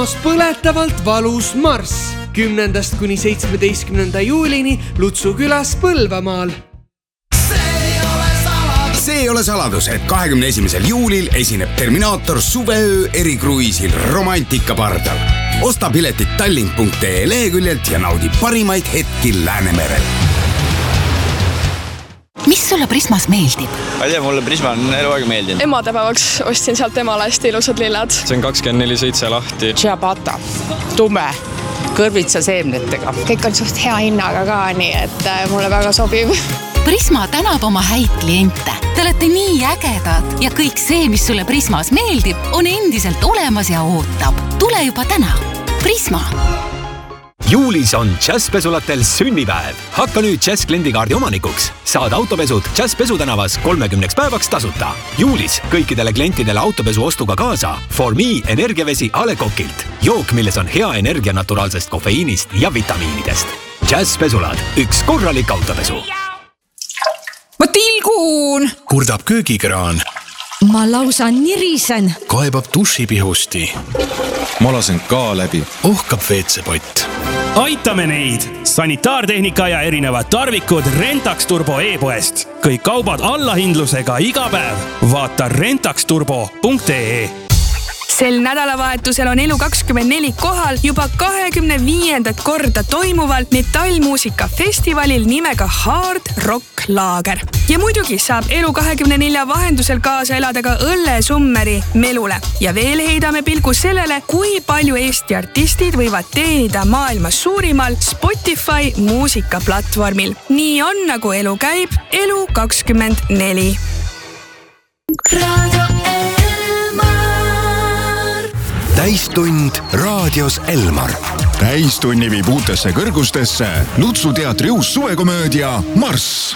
Põletavalt valus marss 10. kuni 17. juulini Lutsu külas Põlvamaal. See ei ole saladus, et 21. juulil esineb Terminaator suveöö erikruiisil Romantika pardal. Osta piletid tallink.ee leheküljelt ja naudi parimaid hetki Läänemerel. Mis sulle Prismas meeldib? Ma ei tea, mulle Prisma on eluaeg meeldinud. Emadepäevaks ostsin sealt emale hästi ilusad lillad. See on 24/7 lahti. Ciabatta, tume, kõrvitsa seemnetega. Kõik on suht hea hinnaga ka, nii et mulle väga sobib. Prisma tänab oma häid kliente. Te olete nii ägedad ja kõik see, mis sulle Prismas meeldib, on endiselt olemas ja ootab. Tule juba täna. Prisma. Juulis on Jazzpesulatel sünnipäev. Hakka nüüd Jazz kliendikaardi omanikuks. Saad autopesud Jazz Pesutänavas 30 päevaks tasuta. Juulis kõikidele klientidele autopesu ostuga kaasa For Me energiavesi Alekokilt. Jook, milles on hea energia naturaalsest kofeiinist ja vitamiinidest. Jazz Pesulad, üks korralik autopesu. Ma tilgun! Kurdab köögikraan. Ma lausa nirisen. Kaebab dušipihusti. Ma lasen ka läbi. Ohkab veetsepott. Aitame neid! Sanitaartehnika ja erinevad tarvikud Rentax Turbo e-poest. Kõik kaubad allahindlusega iga päev. Vaata rentaxturbo.ee. Sel nädalavahetusel on Elu24 kohal juba 25. korda toimuval metallmuusikafestivalil nimega Hard Rock Laager. Ja muidugi saab Elu24 vahendusel kaasa elada ka õllesummeri Melule. Ja veel heidame pilgu sellele, kui palju Eesti artistid võivad teenida maailma suurimal Spotify muusikaplatvormil. Nii on, nagu elu käib, Elu24. Täistund raadios Elmar. Täistunni viib uutesse kõrgustesse Lutsu teatri uus suvekomöödia Marss.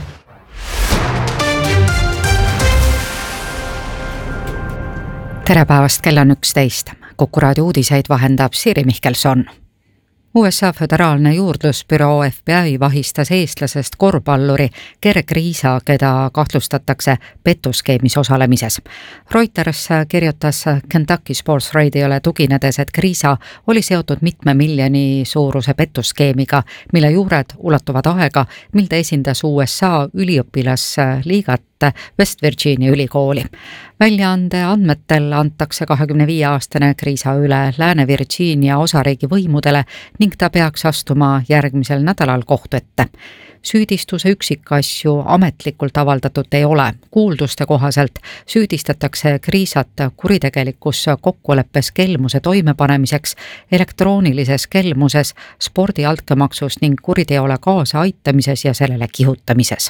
Tere päevast, kell on 11. Kuku raadio uudiseid vahendab Siri Mihkelson. USA föderaalne juurdlusbüroo FBI vahistas eestlasest korvpalluri Gerg Riisa, keda kahtlustatakse petuskeemis osalemises. Reuters kirjutas Kentucky Sports Radio'le tuginedes, et Riisa oli seotud mitme miljoni suuruse petuskeemiga, mille juured ulatuvad aega, mil ta esindas USA üliõpilasliigat West Virginia ülikooli. Väljaande andmetel antakse 25-aastane Kriisa üle Lääne-Virginia osariigi võimudele ning ta peaks astuma järgmisel nädalal kohtu ette. Süüdistuse üksikasju ametlikult avaldatud ei ole. Kuulduste kohaselt süüdistatakse Kriisat kuritegelikus kokkuleppes kelmuse toimepanemiseks, elektroonilises kelmuses, spordi altkäemaksus ning kuriteole kaasa aitamises ja sellele kihutamises.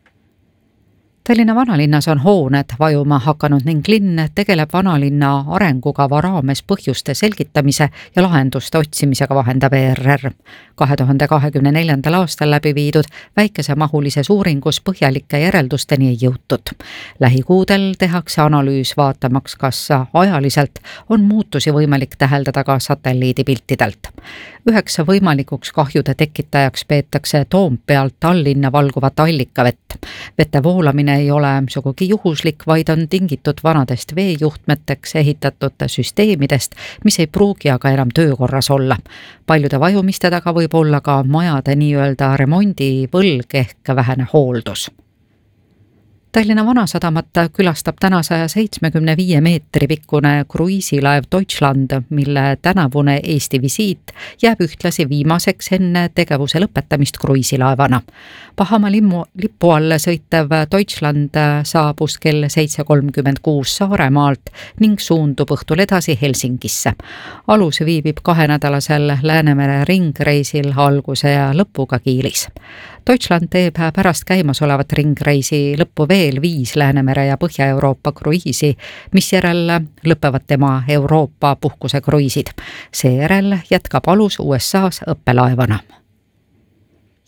Tallinna vanalinnas on hooned vajuma hakanud ning linn tegeleb vanalinna arengukava raames põhjuste selgitamise ja lahenduste otsimisega, vahendab ERR. 2024. aastal läbi viidud väikesemahulises uuringus põhjalike järeldusteni ei jõutud. Lähikuudel tehakse analüüs vaatamaks, kas ajaliselt on muutusi võimalik täheldada ka satelliidipiltidelt. Üheks võimalikuks kahjude tekitajaks peetakse Toompealt Tallinna valguvat allikavett. Vete voolamine ei ole sugugi juhuslik, vaid on tingitud vanadest veejuhtmeteks ehitatud süsteemidest, mis ei pruugi aga enam töökorras olla. Paljude vajumiste taga võib olla ka majade nii-öelda remondivõlg ehk vähene hooldus. Tallinna Vanasadamat külastab täna 175 meetri pikkune kruiisilaev Deutschland, mille tänavune Eesti visiit jääb ühtlasi viimaseks enne tegevuse lõpetamist kruiisilaevana. Pahamaa lipu all sõitev Deutschland saabus kell 7.36 Saaremaalt ning suundub õhtul edasi Helsingisse. Alus viibib 2-nädalasel Läänemere ringreisil alguse ja lõpuga Kiilis. Deutschland teeb pärast käimasolevat ringreisi lõppu veel 5 Läänemere ja Põhja-Euroopa kruiisi, mis järel lõpevad tema Euroopa puhkuse kruiisid. Seejärel jätkab alus USA's õppelaevana.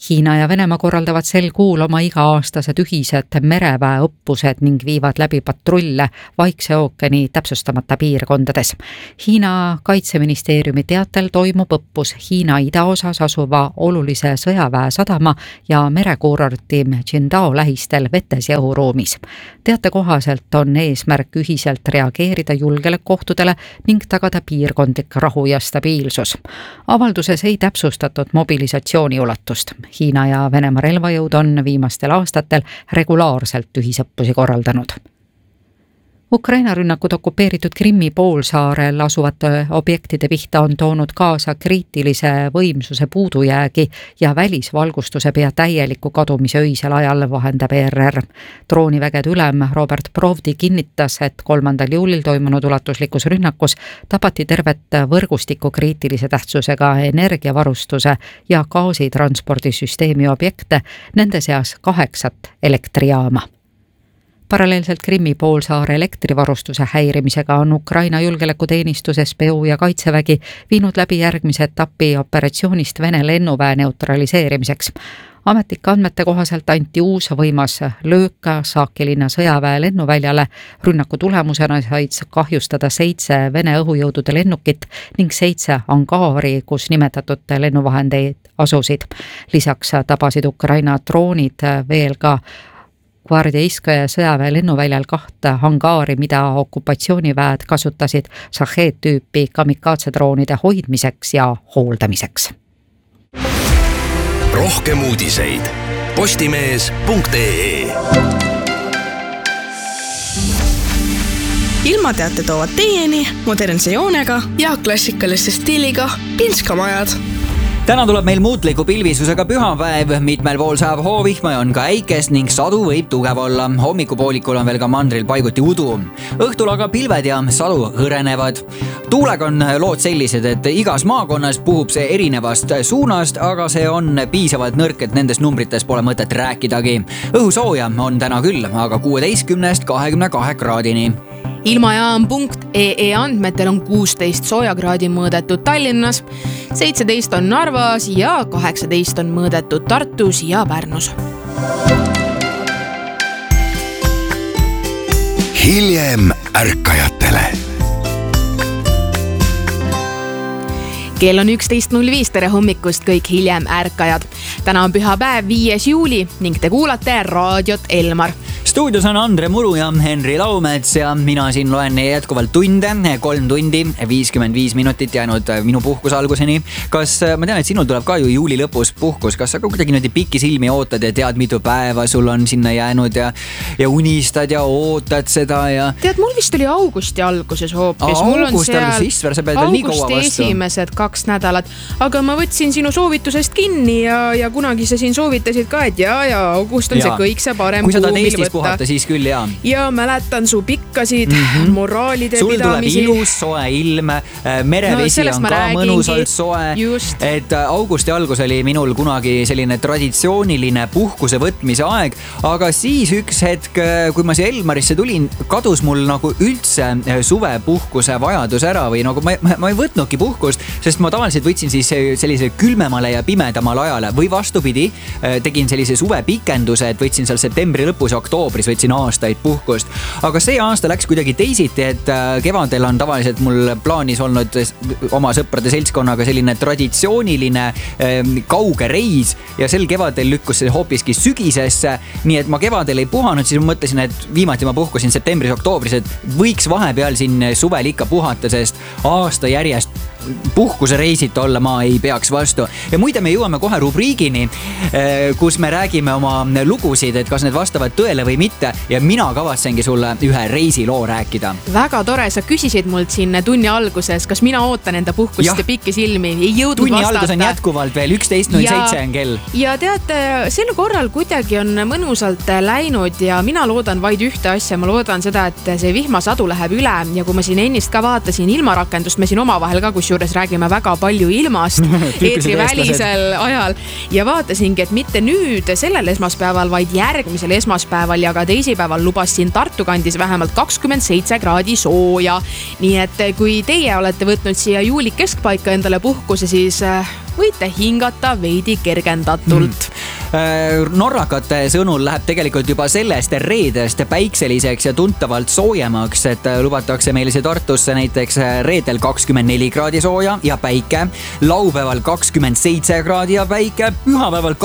Hiina ja Venemaa korraldavad sel kuul oma iga-aastased ühised mereväeõppused ning viivad läbi patrulle Vaikse ookeani täpsustamata piirkondades. Hiina kaitseministeeriumi teatel toimub õppus Hiina idaosas asuva olulise sõjaväe sadama ja merekuurorti Qingdao lähistel vetes ja õhuruumis. Teate kohaselt on eesmärk ühiselt reageerida julgeolekuohtudele ning tagada piirkondlik rahu ja stabiilsus. Avalduses ei täpsustatud mobilisatsiooni ulatust. Hiina ja Venemaa relvajõud on viimastel aastatel regulaarselt ühisõppusi korraldanud. Ukraina rünnakud okupeeritud Krimmi poolsaarel asuvate objektide pihta on toonud kaasa kriitilise võimsuse puudujäägi ja välisvalgustuse pea täieliku kadumise öisel ajal, vahendab ERR. Droonivägede ülem Robert Provdi kinnitas, et 3. juulil toimunud ulatuslikus rünnakus tapati tervet võrgustiku kriitilise tähtsusega energiavarustuse ja gaasitranspordisüsteemi objekte, nende seas 8 elektrijaama. Paralleelselt Krimmi poolsaare elektrivarustuse häirimisega on Ukraina julgeolekuteenistus, SBU ja Kaitsevägi viinud läbi järgmise etapi operatsioonist Vene lennuväe neutraliseerimiseks. Ametlike andmete kohaselt anti uus võimas löök Saakilinna sõjaväe lennuväljale. Rünnaku tulemusena said kahjustada 7 Vene õhujõudude lennukit ning 7 angaari, kus nimetatud lennuvahendeid asusid. Lisaks tabasid Ukraina droonid veel ka Gvardiiskaja sõjaväe lennuväljal 2 hangaari, mida okupatsiooniväed kasutasid Shahed-tüüpi kamikaatsedroonide hoidmiseks ja hooldamiseks. Rohkem uudiseid postimees.ee. Ilmateate toovad teieni modernse joonega ja klassikaliste stiiliga Pinskamajad. Täna tuleb meil muutliku pilvisusega pühapäev, mitmel pool saab hoovihma ja on ka äikest ning sadu võib tugev olla. Hommikupoolikul on veel ka mandril paiguti udu. Õhtul aga pilved ja sadu hõrenevad. Tuulega on lood sellised, et igas maakonnas puhub see erinevast suunast, aga see on piisavalt nõrk, et nendes numbrites pole mõtet rääkidagi. Õhusooja on täna küll, aga 16–22 kraadini. Ilmajaam.ee andmetel on 16 soojakraadi mõõdetud Tallinnas, 17 on Narvas ja 18 on mõõdetud Tartus ja Pärnus. Hiljem ärkajatele. Kell on 11.05, tere hommikust kõik hiljem ärkajad. Täna on pühapäev 5. juuli ning te kuulate raadiot Elmar. Stuudios on Andre Muru ja Henri Laumets ja mina siin loen jätkuvalt tunde, 3 tundi, 55 minutit jäänud minu puhkus alguseni. Kas, ma tean, et sinul tuleb ka ju juuli lõpus puhkus, kas sa kuidagi nüüd pikki silmi ootad ja tead, mitu päeva sul on sinna jäänud ja unistad ja ootad seda ja... Tead, mul vist oli augusti alguses hoopis. Augusti alguses, Isver, sa pead veel nii kaua vastu. Esimesed 2 nädalat, aga ma võtsin sinu soovitusest kinni ja kunagi sa siin soovitasid ka, et ja august on see kõik see parem kuu, mil võtta. Puhata, siis küll jaa. Ja mäletan su pikkasid moraalide sul pidamisi. Sul tuleb ilus soe ilm, merevesi on ka mõnusalt soe. Just. Et augusti algus oli minul kunagi selline traditsiooniline puhkuse võtmise aeg, aga siis üks hetk, kui ma siia Elmarisse tulin, kadus mul nagu üldse suvepuhkuse vajadus ära või nagu ma ei võtnudki puhkust, sest ma tavaliselt võtsin siis sellise külmemale ja pimedamal ajale või vastupidi, tegin sellise suvepikenduse, et võtsin seal septembri lõpus ja oktoobris võtsin aastaid puhkust. Aga see aasta läks kuidagi teisiti, et kevadel on tavaliselt mul plaanis olnud oma sõprade seltskonnaga selline traditsiooniline kauge reis ja sel kevadel lükkus see hoopiski sügisesse. Nii et ma kevadel ei puhanud, siis ma mõtlesin, et viimati ma puhkusin septembris-oktoobris, et võiks vahepeal siin suvel ikka puhata, sest aasta järjest puhkuse reisit olla ma ei peaks vastu. Ja muide, me jõuame kohe rubriigini, kus me räägime oma lugusid, et kas need vastavad tõele või mitte ja mina kavatsengi sulle ühe reisiloo rääkida. Väga tore, sa küsisid mult siin tunni alguses, kas mina ootan enda puhkust ja pikki silmi, ei jõudnud tunni vastata. Tunni algus on jätkuvalt veel 11.07 on kell. Ja teate, sel korral kuidagi on mõnusalt läinud ja mina loodan vaid ühte asja, ma loodan seda, et see vihmasadu läheb üle ja kui ma siin ennist ka vaatasin ilmarakendust, me siin omavahel ka kusjuures räägime väga palju ilmast eetrivälisel ajal ja vaatasingi, et mitte nüüd sellel esmaspäeval, vaid järgmisel esmaspäeval ja ka teisipäeval lubas siin Tartu kandis vähemalt 27 kraadi sooja. Nii et kui teie olete võtnud siia juuli keskpaika endale puhkuse, siis võite hingata veidi kergendatult. Norrakate sõnul läheb tegelikult juba sellest reedest päikseliseks ja tuntavalt soojemaks, et lubatakse meil see Tartusse näiteks reedel 24 kraadi sooja ja päike, laupäeval 27 kraadi ja päike, pühapäeval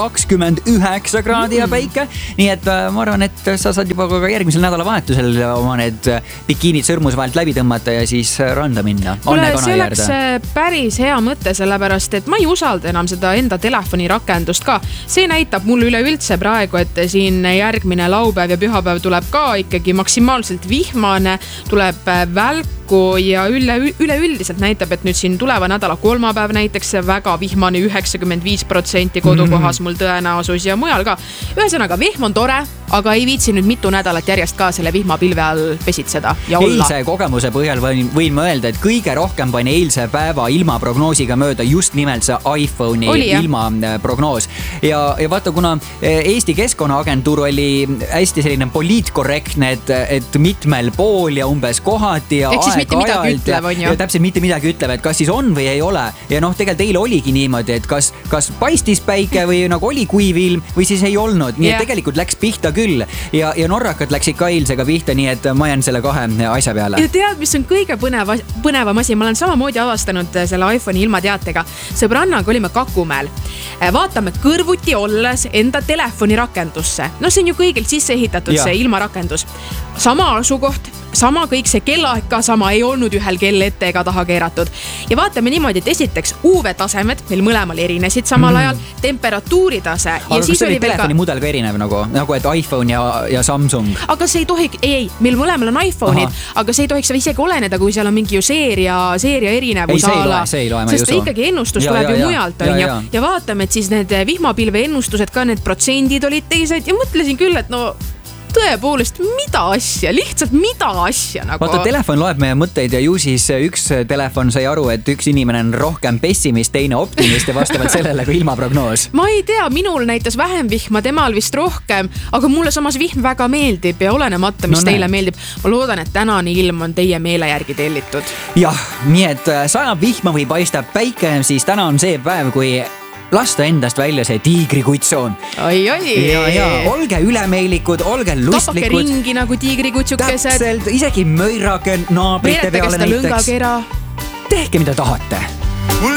29 kraadi ja päike. Nii et ma arvan, et sa saad juba ka järgmisel nädalavahetusel oma need bikiinid sõrmus vahelt läbi tõmmata ja siis randa minna. See oleks päris hea mõte, sellepärast, et ma ei usalda enam seda enda telefoni rakendust ka. See näitab mulle üleüldse praegu, et siin järgmine laupäev ja pühapäev tuleb ka ikkagi maksimaalselt vihmane, tuleb välku ja üleüldiselt näitab, et nüüd siin tuleva nädala kolmapäev näiteks väga vihmane 95% kodukohas mul tõenäosus ja mujal ka. Ühesõnaga, vihm on tore, aga ei viitsi nüüd mitu nädalat järjest ka selle vihmapilve all pesitseda ja olla. Eilse kogemuse põhjal võin ma öelda, et kõige rohkem pani eilse päeva ilmaprognoosiga mööda just nimelt see iPhone'i ilmaprognoos. Ja vaata, kuna Eesti Keskkonnaagentuur oli hästi selline poliitkorrektne, et mitmel pool ja umbes kohati ja ja täpselt mitte midagi ütleb, et kas siis on või ei ole. Ja tegelikult eile oligi niimoodi, et kas paistis päike või nagu oli kuiv ilm või siis ei olnud. Nii et tegelikult läks pihta küll ja Norrakad läksid ka eilsega pihta, nii et ma jään selle kahe asja peale. Ja tead, mis on kõige põnevam asi? Ma olen samamoodi avastanud selle iPhone'i ilmateatega. Sõbrannaga olime Kakumäel. Vaatame kõrvuti olles enda telefoni rakendusse. No see on ju kõigilt sisse ehitatud see ilmarakendus. Sama asukoht, sama kõik see kellaaeg ka sama, ei olnud ühel kell ette ega taha keeratud. Ja vaatame niimoodi, et esiteks UV-tasemed meil mõlemal erinesid samal ajal, temperatuuritase. Aga kas oli telefoni mudel ka erinev nagu et iPhone ja Samsung? Aga see ei tohiks, meil mõlemal on iPhone'id, aga see ei tohiks isegi oleneda, kui seal on mingi ju seeria erinevus ala. Sest ikkagi ennustus tuleb ju mujalt. Ja vaatame, et siis need vihmapilve ennustused ka need protsendid olid teised ja mõtlesin küll, et no tõepoolest, lihtsalt mida asja nagu. Vaata, telefon loeb meie mõtteid ja ju siis üks telefon sai aru, et üks inimene on rohkem pessimist, teine optimist ja vastavalt sellele kui ilmaprognoos. Ma ei tea, minul näitas vähem vihma, temal vist rohkem, aga mulle samas vihm väga meeldib ja olenemata, mis teile meeldib. Ma loodan, et tänane ilm on teie meele järgi tellitud. Jah, nii et sajab vihma või paistab päike, siis täna on see päev, kui lasta endast välja see tiigrikutsoon. Ja olge ülemeilikud, olge lustlikud. Tapake ringi nagu tiigrikutsukesed. Täpselt, isegi möirake naabrite peale näiteks. Lõngakera. Tehke, mida tahate. Mul